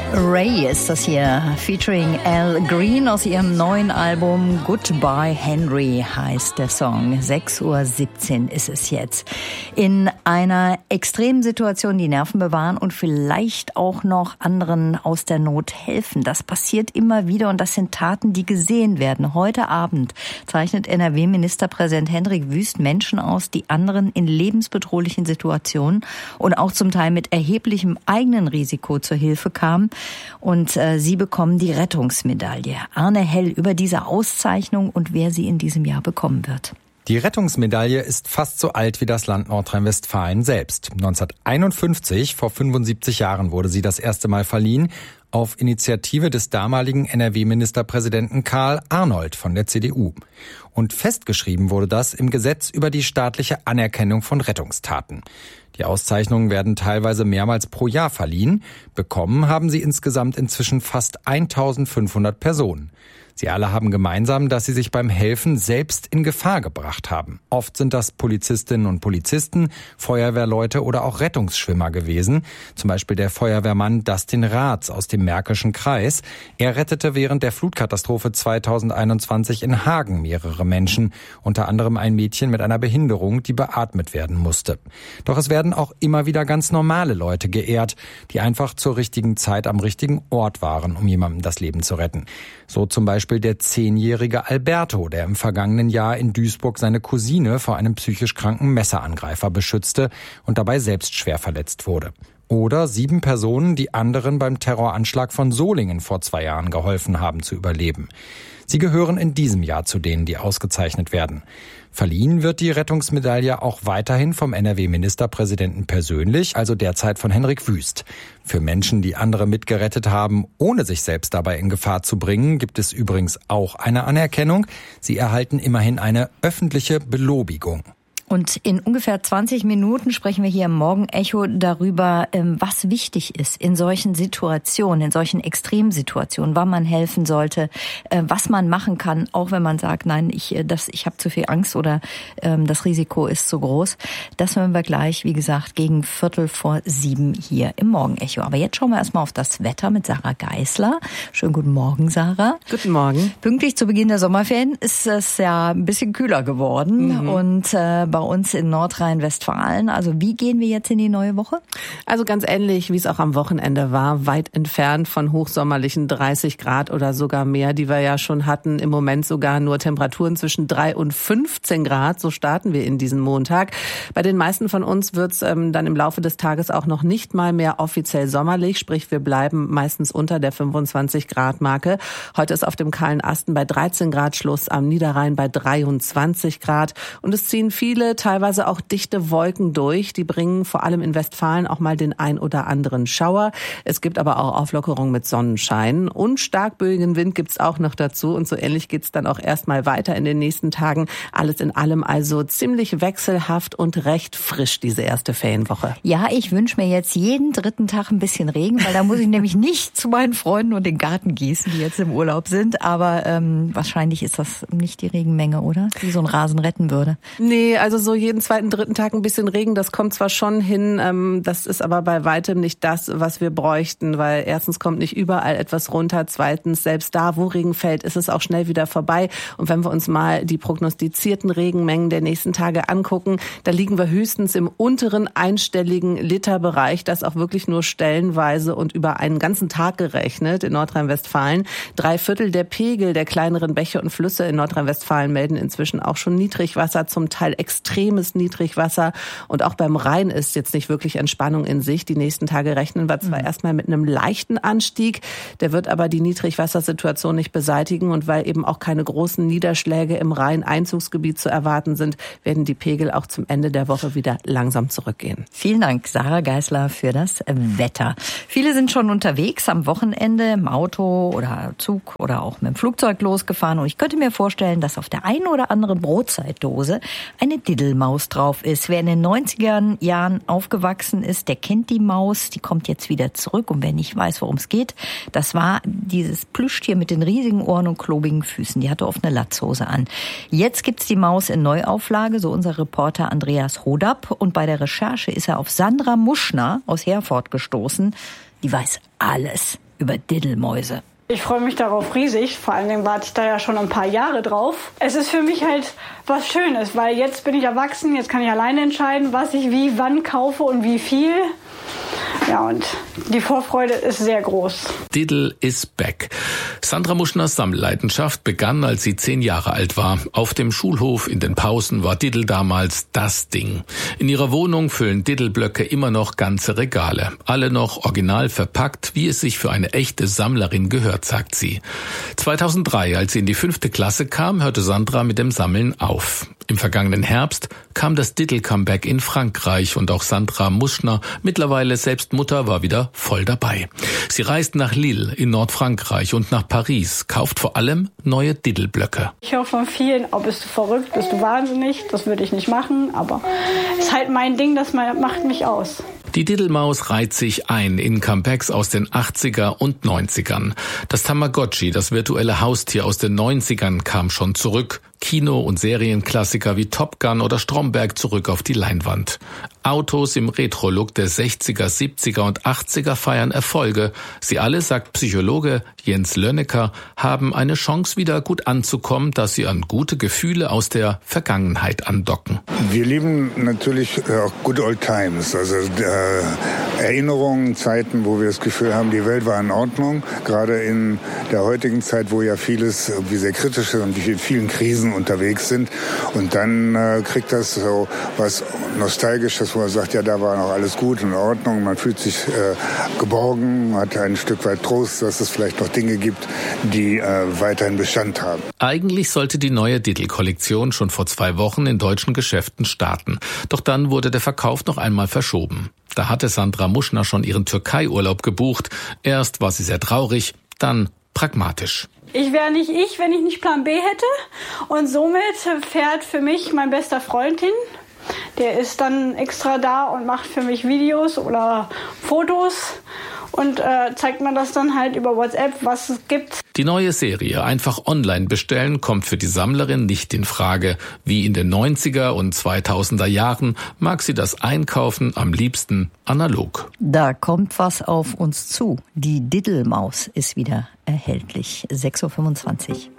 Ray ist das hier, featuring Al Green aus ihrem neuen Album Goodbye Henry heißt der Song. 6:17 Uhr ist es jetzt. In einer extremen Situation die Nerven bewahren und vielleicht auch noch anderen aus der Not helfen. Das passiert immer wieder und das sind Taten, die gesehen werden. Heute Abend zeichnet NRW-Ministerpräsident Hendrik Wüst Menschen aus, die anderen in lebensbedrohlichen Situationen und auch zum Teil mit erheblichem eigenen Risiko zur Hilfe kamen. Und sie bekommen die Rettungsmedaille. Arne Hell über diese Auszeichnung und wer sie in diesem Jahr bekommen wird. Die Rettungsmedaille ist fast so alt wie das Land Nordrhein-Westfalen selbst. 1951, vor 75 Jahren, wurde sie das erste Mal verliehen, auf Initiative des damaligen NRW-Ministerpräsidenten Karl Arnold von der CDU. Und festgeschrieben wurde das im Gesetz über die staatliche Anerkennung von Rettungstaten. Die Auszeichnungen werden teilweise mehrmals pro Jahr verliehen. Bekommen haben sie insgesamt inzwischen fast 1500 Personen. Sie alle haben gemeinsam, dass sie sich beim Helfen selbst in Gefahr gebracht haben. Oft sind das Polizistinnen und Polizisten, Feuerwehrleute oder auch Rettungsschwimmer gewesen. Zum Beispiel der Feuerwehrmann Dustin Raths aus dem Märkischen Kreis. Er rettete während der Flutkatastrophe 2021 in Hagen mehrere Menschen, unter anderem ein Mädchen mit einer Behinderung, die beatmet werden musste. Doch es werden auch immer wieder ganz normale Leute geehrt, die einfach zur richtigen Zeit am richtigen Ort waren, um jemandem das Leben zu retten. So zum Beispiel der 10-jährige Alberto, der im vergangenen Jahr in Duisburg seine Cousine vor einem psychisch kranken Messerangreifer beschützte und dabei selbst schwer verletzt wurde. Oder 7 Personen, die anderen beim Terroranschlag von Solingen vor 2 Jahren geholfen haben zu überleben. Sie gehören in diesem Jahr zu denen, die ausgezeichnet werden. Verliehen wird die Rettungsmedaille auch weiterhin vom NRW-Ministerpräsidenten persönlich, also derzeit von Hendrik Wüst. Für Menschen, die andere mitgerettet haben, ohne sich selbst dabei in Gefahr zu bringen, gibt es übrigens auch eine Anerkennung. Sie erhalten immerhin eine öffentliche Belobigung. Und in ungefähr 20 Minuten sprechen wir hier im Morgenecho darüber, was wichtig ist in solchen Situationen, in solchen Extremsituationen, wann man helfen sollte, was man machen kann, auch wenn man sagt, nein, ich habe zu viel Angst oder das Risiko ist zu groß. Das hören wir gleich, wie gesagt, gegen 6:45 hier im Morgenecho. Aber jetzt schauen wir erstmal auf das Wetter mit Sarah Geisler. Schönen guten Morgen, Sarah. Guten Morgen. Pünktlich zu Beginn der Sommerferien ist es ja ein bisschen kühler geworden und bei uns in Nordrhein-Westfalen. Also wie gehen wir jetzt in die neue Woche? Also ganz ähnlich, wie es auch am Wochenende war, weit entfernt von hochsommerlichen 30 Grad oder sogar mehr, die wir ja schon hatten. Im Moment sogar nur Temperaturen zwischen 3 und 15 Grad. So starten wir in diesen Montag. Bei den meisten von uns wird es dann im Laufe des Tages auch noch nicht mal mehr offiziell sommerlich. Sprich, wir bleiben meistens unter der 25-Grad-Marke. Heute ist auf dem kahlen Asten bei 13 Grad Schluss, am Niederrhein bei 23 Grad. Und es ziehen viele, teilweise auch dichte Wolken durch. Die bringen vor allem in Westfalen auch mal den ein oder anderen Schauer. Es gibt aber auch Auflockerung mit Sonnenschein. Und starkböigen Wind gibt's auch noch dazu. Und so ähnlich geht's dann auch erstmal weiter in den nächsten Tagen. Alles in allem also ziemlich wechselhaft und recht frisch, diese erste Ferienwoche. Ja, ich wünsche mir jetzt jeden 3. Tag ein bisschen Regen, weil da muss ich nämlich nicht zu meinen Freunden und den Garten gießen, die jetzt im Urlaub sind. Aber wahrscheinlich ist das nicht die Regenmenge, oder? Die so einen Rasen retten würde. Nee, also so jeden 2., 3. Tag ein bisschen Regen, das kommt zwar schon hin, das ist aber bei weitem nicht das, was wir bräuchten, weil erstens kommt nicht überall etwas runter, zweitens, selbst da, wo Regen fällt, ist es auch schnell wieder vorbei. Und wenn wir uns mal die prognostizierten Regenmengen der nächsten Tage angucken, da liegen wir höchstens im unteren einstelligen Literbereich, das auch wirklich nur stellenweise und über einen ganzen Tag gerechnet in Nordrhein-Westfalen. 3/4 der Pegel der kleineren Bäche und Flüsse in Nordrhein-Westfalen melden inzwischen auch schon Niedrigwasser, zum Teil extremes Niedrigwasser. Und auch beim Rhein ist jetzt nicht wirklich Entspannung in Sicht. Die nächsten Tage rechnen wir zwar erstmal mit einem leichten Anstieg, der wird aber die Niedrigwassersituation nicht beseitigen. Und weil eben auch keine großen Niederschläge im Rhein-Einzugsgebiet zu erwarten sind, werden die Pegel auch zum Ende der Woche wieder langsam zurückgehen. Vielen Dank, Sarah Geisler, für das Wetter. Viele sind schon unterwegs am Wochenende im Auto oder Zug oder auch mit dem Flugzeug losgefahren. Und ich könnte mir vorstellen, dass auf der einen oder anderen Brotzeitdose eine Diddelmaus drauf ist. Wer in den 90er Jahren aufgewachsen ist, der kennt die Maus. Die kommt jetzt wieder zurück. Und wer nicht weiß, worum es geht, das war dieses Plüschtier mit den riesigen Ohren und klobigen Füßen. Die hatte oft eine Latzhose an. Jetzt gibt's die Maus in Neuauflage, so unser Reporter Andreas Hodap. Und bei der Recherche ist er auf Sandra Muschner aus Herford gestoßen. Die weiß alles über Diddelmäuse. Ich freue mich darauf riesig, vor allen Dingen warte ich da ja schon ein paar Jahre drauf. Es ist für mich halt was Schönes, weil jetzt bin ich erwachsen, jetzt kann ich alleine entscheiden, was ich wie, wann kaufe und wie viel. Ja, und die Vorfreude ist sehr groß. Diddle is back. Sandra Muschners Sammelleidenschaft begann, als sie 10 Jahre alt war. Auf dem Schulhof in den Pausen war Diddle damals das Ding. In ihrer Wohnung füllen Diddle-Blöcke immer noch ganze Regale. Alle noch original verpackt, wie es sich für eine echte Sammlerin gehört, sagt sie. 2003, als sie in die 5. Klasse kam, hörte Sandra mit dem Sammeln auf. Im vergangenen Herbst kam das Diddle-Comeback in Frankreich und auch Sandra Muschner, mittlerweile selbst Mutter, war wieder voll dabei. Sie reist nach Lille in Nordfrankreich und nach Paris, kauft vor allem neue Diddle-Blöcke. Ich höre von vielen, bist du verrückt, bist du wahnsinnig, das würde ich nicht machen, aber es ist halt mein Ding, das macht mich aus. Die Diddelmaus reiht sich ein in Comebacks aus den 80er und 90ern. Das Tamagotchi, das virtuelle Haustier aus den 90ern, kam schon zurück. Kino- und Serienklassiker wie Top Gun oder Stromberg zurück auf die Leinwand. Autos im Retro-Look der 60er, 70er und 80er feiern Erfolge. Sie alle, sagt Psychologe Jens Lönnecker, haben eine Chance, wieder gut anzukommen, dass sie an gute Gefühle aus der Vergangenheit andocken. Wir lieben natürlich auch good old times, also Erinnerungen, Zeiten, wo wir das Gefühl haben, die Welt war in Ordnung. Gerade in der heutigen Zeit, wo ja vieles irgendwie sehr kritisch ist und wie vielen Krisen unterwegs sind. Und dann kriegt das so was Nostalgisches, wo man sagt, ja, da war noch alles gut und in Ordnung. Man fühlt sich geborgen, hat ein Stück weit Trost, dass es vielleicht noch Dinge gibt, die weiterhin Bestand haben. Eigentlich sollte die neue Diddle-Kollektion schon vor 2 Wochen in deutschen Geschäften starten. Doch dann wurde der Verkauf noch einmal verschoben. Da hatte Sandra Muschner schon ihren Türkei-Urlaub gebucht. Erst war sie sehr traurig, dann pragmatisch. Ich wäre nicht ich, wenn ich nicht Plan B hätte. Und somit fährt für mich mein bester Freund hin. Der ist dann extra da und macht für mich Videos oder Fotos und zeigt mir das dann halt über WhatsApp, was es gibt. Die neue Serie einfach online bestellen kommt für die Sammlerin nicht in Frage. Wie in den 90er und 2000er Jahren mag sie das Einkaufen am liebsten analog. Da kommt was auf uns zu. Die Diddelmaus ist wieder erhältlich. 6:25 Uhr.